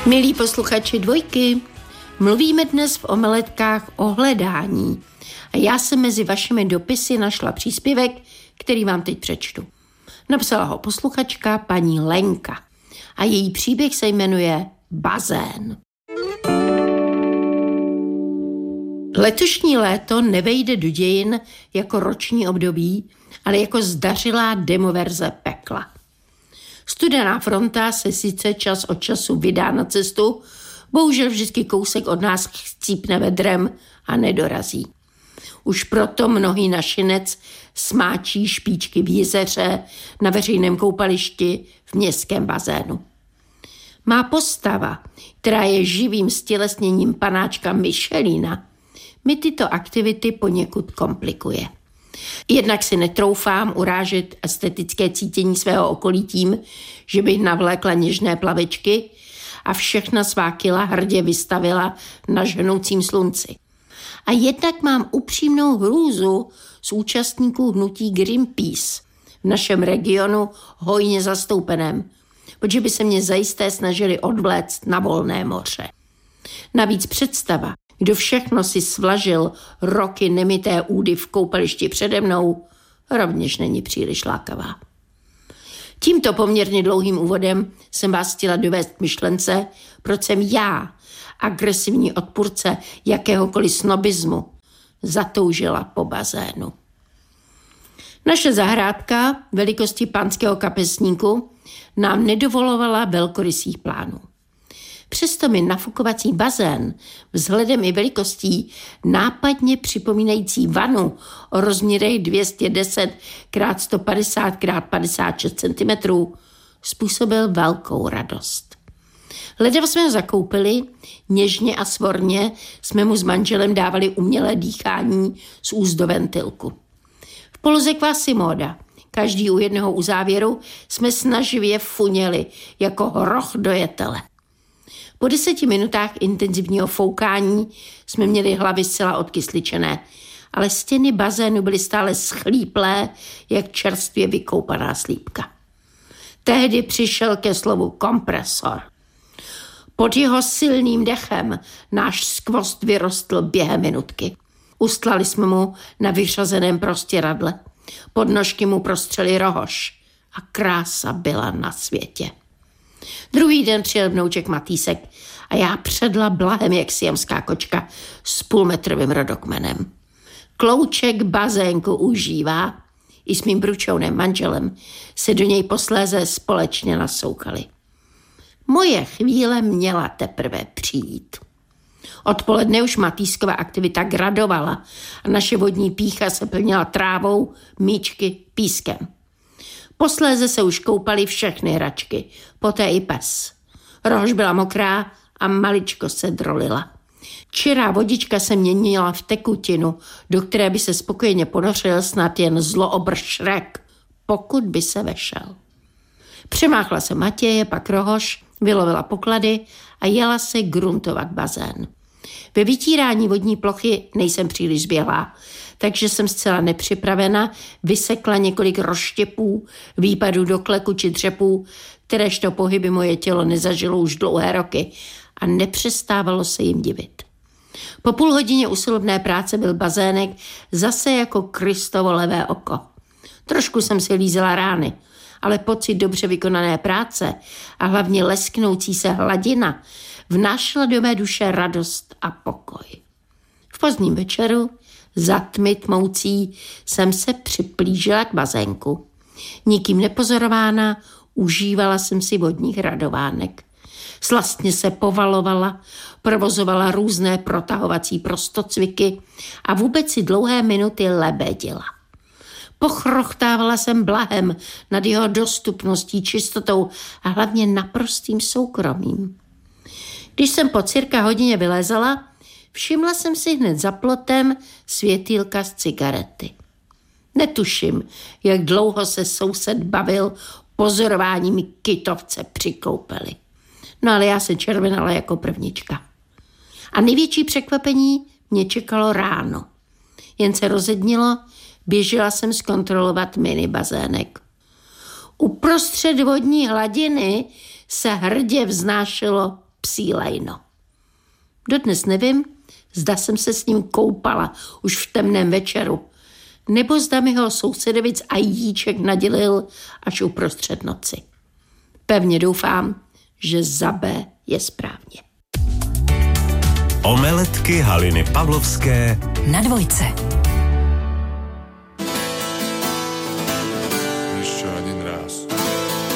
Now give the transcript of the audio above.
Milí posluchači Dvojky, mluvíme dnes v omeletkách o hledání. A já jsem mezi vašimi dopisy našla příspěvek, který vám teď přečtu. Napsala ho posluchačka paní Lenka a její příběh se jmenuje Bazén. Letošní léto nevejde do dějin jako roční období, ale jako zdařilá demoverze pekla. Studená fronta se sice čas od času vydá na cestu, bohužel vždycky kousek od nás chcípne vedrem a nedorazí. Už proto mnohý našinec smáčí špičky v jezeře, na veřejném koupališti, v městském bazénu. Má postava, která je živým stělesněním panáčka Michelina, mi tyto aktivity poněkud komplikuje. Jednak si netroufám urážet estetické cítění svého okolí tím, že bych navlékla něžné plavečky a všechna svá kila hrdě vystavila na žhnoucím slunci. A jednak mám upřímnou hrůzu z účastníků hnutí Greenpeace v našem regionu hojně zastoupeném, protože by se mě zajisté snažili odvléct na volné moře. Navíc představa, kdo všechno si svlažil roky nemité údy v koupališti přede mnou, rovněž není příliš lákavá. Tímto poměrně dlouhým úvodem jsem vás chtěla dovést k myšlence, proč jsem já, agresivní odpůrce jakéhokoliv snobismu, zatoužila po bazénu. Naše zahrádka velikosti pánského kapesníku nám nedovolovala velkorysých plánů. Přesto mi nafukovací bazén vzhledem i velikostí nápadně připomínající vanu o rozměrech 210 x 150 x 56 cm způsobil velkou radost. Ledva jsme ho zakoupili, něžně a svorně jsme mu s manželem dávali umělé dýchání z úst do ventilku. V poloze Quasimoda, každý u jednoho uzávěru, jsme snaživě funěli jako hroch do jetele. Po 10 minutách intenzivního foukání jsme měli hlavy zcela odkysličené, ale stěny bazénu byly stále schlíplé, jak čerstvě vykoupaná slípka. Tehdy přišel ke slovu kompresor. Pod jeho silným dechem náš skvost vyrostl během minutky. Ustlali jsme mu na vyřazeném prostěradle. Podnožky mu prostřeli rohoš a krása byla na světě. Druhý den přijel vnouček Matýsek a já předla blahem jak siamská kočka s půlmetrovým rodokmenem. Klouček bazénku užívá, i s mým bručounem manželem se do něj posléze společně nasoukali. Moje chvíle měla teprve přijít. Odpoledne už Matýskova aktivita gradovala a naše vodní pýcha se plnila trávou, míčky, pískem. Posléze se už koupaly všechny hračky, poté i pes. Rohož byla mokrá a maličko se drolila. Čirá vodička se měnila v tekutinu, do které by se spokojeně ponořil snad jen zloobr Šrek, pokud by se vešel. Přemáchla se Matěje, pak Rohož, vylovila poklady a jela se gruntovat bazén. Ve vytírání vodní plochy nejsem příliš zběhlá, takže jsem zcela nepřipravena vysekla několik rozštěpů, výpadů do kleku či dřepů, kteréžto pohyby moje tělo nezažilo už dlouhé roky a nepřestávalo se jim divit. Po půl hodině usilovné práce byl bazének zase jako Kristovo levé oko. Trošku jsem si lízela rány, ale pocit dobře vykonané práce a hlavně lesknoucí se hladina vnášela do mé duše radost a pokoj. V pozdním večeru, za tmy tmoucí, jsem se připlížila k bazénku. Nikým nepozorována užívala jsem si vodních radovánek. Slastně se povalovala, provozovala různé protahovací prostocviky a vůbec si dlouhé minuty lebedila. Pochrochtávala jsem blahem nad jeho dostupností, čistotou a hlavně naprostým soukromím. Když jsem po cirka hodině vylézala, všimla jsem si hned za plotem světýlka z cigarety. Netuším, jak dlouho se soused bavil pozorováním kytovce při koupeli. No ale já se červenala jako prvnička. A největší překvapení mě čekalo ráno. Jen se rozednilo, běžela jsem zkontrolovat mini bazének. Uprostřed vodní hladiny se hrdě vznášelo psí lejno. Dodnes nevím, zda jsem se s ním koupala už v temném večeru, nebo zda mi ho sousedovic a jíček nadělil až uprostřed noci. Pevně doufám, že za B je správně. Omeletky Haliny Pavlovské na Dvojce.